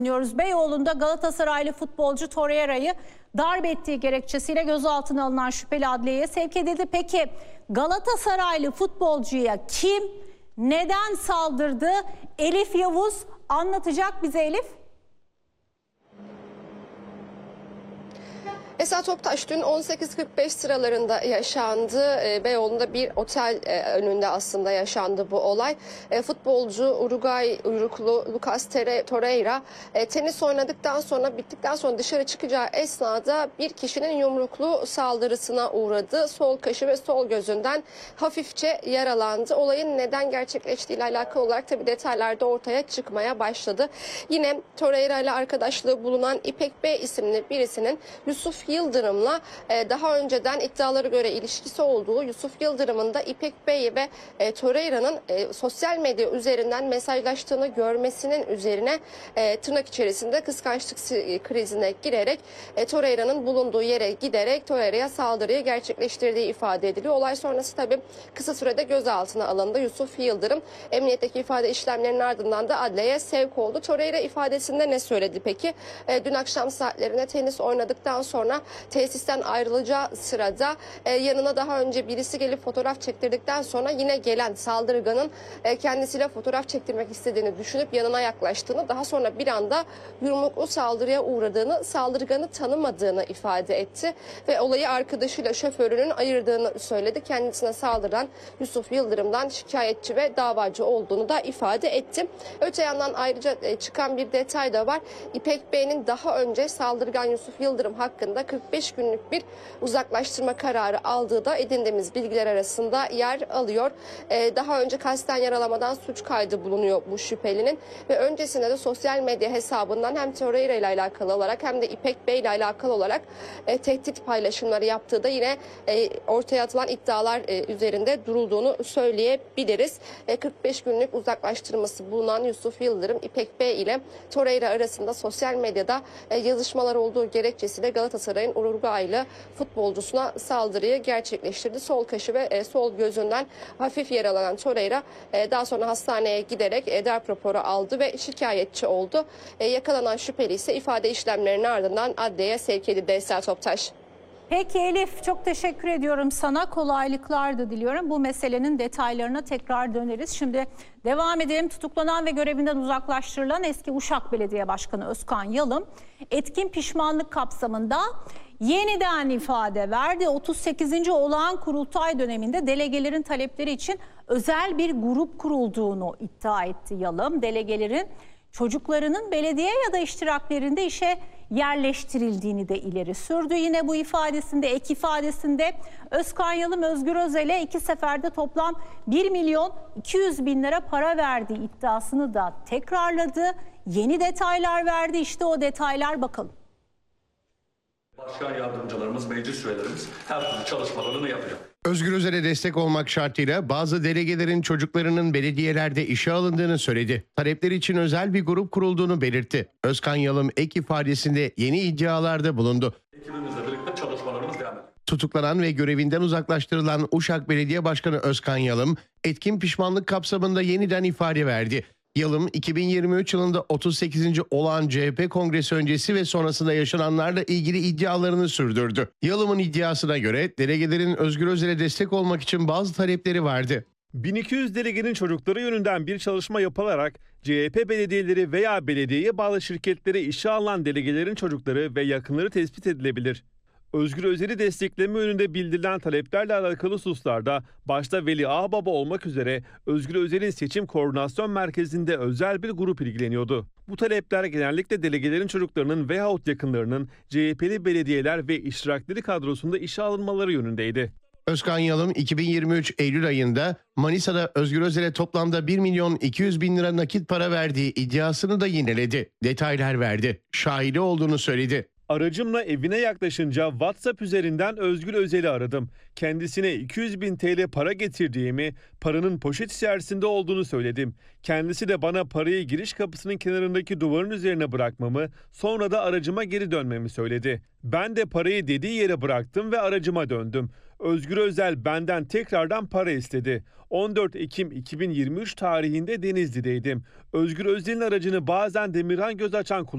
Beyoğlu'nda Galatasaraylı futbolcu Torreira'yı darp ettiği gerekçesiyle gözaltına alınan şüpheli adliyeye sevk edildi. Peki Galatasaraylı futbolcuya kim, neden saldırdı? Elif Yavuz anlatacak bize. Elif. Esra Toptaş dün 18.45 sıralarında yaşandı. Beyoğlu'nda bir otel önünde aslında yaşandı bu olay. Futbolcu Uruguay uyruklu Lucas Torreira tenis oynadıktan sonra bittikten sonra dışarı çıkacağı esnada bir kişinin yumruklu saldırısına uğradı. Sol kaşı ve sol gözünden hafifçe yaralandı. Olayın neden gerçekleştiğiyle alakalı olarak tabii detaylar da ortaya çıkmaya başladı. Yine Torreira ile arkadaşlığı bulunan İpek B isimli birisinin Yusuf Yıldırım'la daha önceden iddialara göre ilişkisi olduğu, Yusuf Yıldırım'ın da İpek Bey ve Torreira'nın sosyal medya üzerinden mesajlaştığını görmesinin üzerine tırnak içerisinde kıskançlık krizine girerek Torreira'nın bulunduğu yere giderek Torreira'ya saldırıyı gerçekleştirdiği ifade ediliyor. Olay sonrası tabii kısa sürede gözaltına alındı. Yusuf Yıldırım emniyetteki ifade işlemlerinin ardından da adliyeye sevk oldu. Torreira ifadesinde ne söyledi peki? Dün akşam saatlerinde tenis oynadıktan sonra tesisten ayrılacağı sırada yanına daha önce birisi gelip fotoğraf çektirdikten sonra yine gelen saldırganın kendisiyle fotoğraf çektirmek istediğini düşünüp yanına yaklaştığını, daha sonra bir anda yumruklu saldırıya uğradığını, saldırganı tanımadığını ifade etti ve olayı arkadaşıyla şoförünün ayırdığını söyledi. Kendisine saldıran Yusuf Yıldırım'dan şikayetçi ve davacı olduğunu da ifade etti. Öte yandan ayrıca çıkan bir detay da var. İpek Bey'in daha önce saldırgan Yusuf Yıldırım hakkında 45 günlük bir uzaklaştırma kararı aldığı da edindiğimiz bilgiler arasında yer alıyor. Daha önce kasten yaralamadan suç kaydı bulunuyor bu şüphelinin ve öncesinde de sosyal medya hesabından hem Torreira ile alakalı olarak hem de İpek Bey ile alakalı olarak tehdit paylaşımları yaptığı da yine ortaya atılan iddialar üzerinde durulduğunu söyleyebiliriz. 45 günlük uzaklaştırması bulunan Yusuf Yıldırım, İpek Bey ile Torreira arasında sosyal medyada yazışmalar olduğu gerekçesiyle Galatasaray'ın Uruguaylı futbolcusuna saldırıyı gerçekleştirdi. Sol kaşı ve sol gözünden hafif yaralanan Torreira daha sonra hastaneye giderek darp raporu aldı ve şikayetçi oldu. Yakalanan şüpheli ise ifade işlemlerinin ardından adliyeye sevk edildi. Esra Toptaş. Peki Elif, çok teşekkür ediyorum sana. Kolaylıklar da diliyorum. Bu meselenin detaylarına tekrar döneriz. Şimdi devam edelim. Tutuklanan ve görevinden uzaklaştırılan eski Uşak Belediye Başkanı Özkan Yalım etkin pişmanlık kapsamında yeniden ifade verdi. 38. olağan kurultay döneminde delegelerin talepleri için özel bir grup kurulduğunu iddia etti Yalım. Delegelerin çocuklarının belediye ya da iştiraklerinde işe yerleştirildiğini de ileri sürdü. Yine bu ifadesinde, ek ifadesinde Özkan Yalım Özgür Özel'e 2 seferde toplam 1.200.000 lira para verdiği iddiasını da tekrarladı. Yeni detaylar verdi. İşte o detaylar, bakalım. Başkan yardımcılarımız, meclis üyelerimiz her türlü çalışmalarını yapıyor. Özgür Özel'e destek olmak şartıyla bazı delegelerin çocuklarının belediyelerde işe alındığını söyledi. Talepler için özel bir grup kurulduğunu belirtti. Özkan Yalım ek ifadesinde yeni iddialarda bulundu. Ekibimizle birlikte çalışmalarımız devam ediyor. Tutuklanan ve görevinden uzaklaştırılan Uşak Belediye Başkanı Özkan Yalım, etkin pişmanlık kapsamında yeniden ifade verdi. Yalım, 2023 yılında 38. olağan CHP kongresi öncesi ve sonrasında yaşananlarla ilgili iddialarını sürdürdü. Yalım'ın iddiasına göre delegelerin Özgür Özel'e destek olmak için bazı talepleri vardı. 1200 delegenin çocukları yönünden bir çalışma yapılarak CHP belediyeleri veya belediyeye bağlı şirketlere işe alınan delegelerin çocukları ve yakınları tespit edilebilir. Özgür Özel'i destekleme yönünde bildirilen taleplerle alakalı hususlarda başta Veli Ağbaba olmak üzere Özgür Özel'in seçim koordinasyon merkezinde özel bir grup ilgileniyordu. Bu talepler genellikle delegelerin çocuklarının veyahut yakınlarının CHP'li belediyeler ve iştirakleri kadrosunda işe alınmaları yönündeydi. Özkan Yalım 2023 Eylül ayında Manisa'da Özgür Özel'e toplamda 1.200.000 lira nakit para verdiği iddiasını da yineledi. Detaylar verdi. Şahidi olduğunu söyledi. Aracımla evine yaklaşınca WhatsApp üzerinden Özgür Özel'i aradım. Kendisine 200.000 TL para getirdiğimi, paranın poşet içerisinde olduğunu söyledim. Kendisi de bana parayı giriş kapısının kenarındaki duvarın üzerine bırakmamı, sonra da aracıma geri dönmemi söyledi. Ben de parayı dediği yere bıraktım ve aracıma döndüm. Özgür Özel benden tekrardan para istedi. 14 Ekim 2023 tarihinde Denizli'deydim. Özgür Özel'in aracını bazen Demirhan Gözaçan kullandı.